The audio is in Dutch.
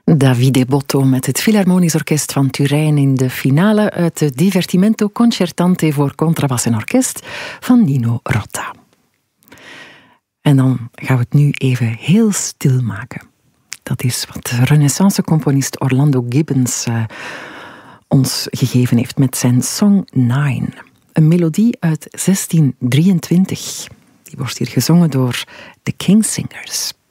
Davide Botto met het Philharmonisch Orkest van Turijn in de finale uit de Divertimento Concertante voor contrabas en orkest van Nino Rota. En dan gaan we het nu even heel stil maken. Dat is wat renaissance-componist Orlando Gibbons ons gegeven heeft met zijn Song 9. Een melodie uit 1623. Die wordt hier gezongen door de Kingsingers.